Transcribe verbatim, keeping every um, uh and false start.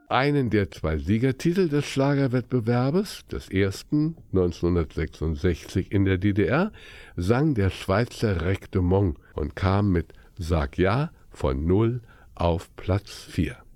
Einen der zwei Siegertitel des Schlagerwettbewerbes, des ersten neunzehnhundertsechsundsechzig in der D D R, sang der Schweizer Rec de Mong und kam mit Sag Ja von null auf Platz vier.